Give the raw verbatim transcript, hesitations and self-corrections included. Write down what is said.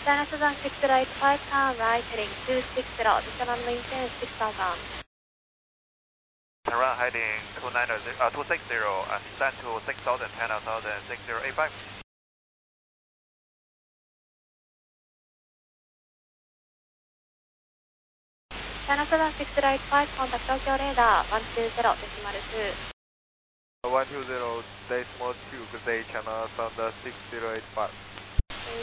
China Southern six zero eight five, turn right heading two six zero, descend and maintain six thousand. Turn right heading two nine zero, uh, two six zero, and descend to six thousand, China Southern six zero eight five. China Southern six zero eight five, contact Tokyo radar one two zero, decimal two. one two zero, decimal two, good day, China Southern six zero eight five.